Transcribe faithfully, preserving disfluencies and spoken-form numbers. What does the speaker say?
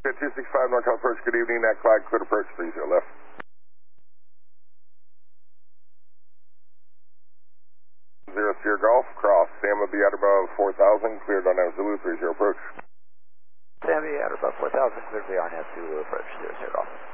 two six five North approach, good evening, that Clyde, cleared approach three zero left. Zero Sierra Golf, cross, Sam of the outer bow four thousand, cleared on F Zulu three zero approach. Sam of the outer bow four thousand, cleared the R N F Zulu approach, zero Sierra Golf.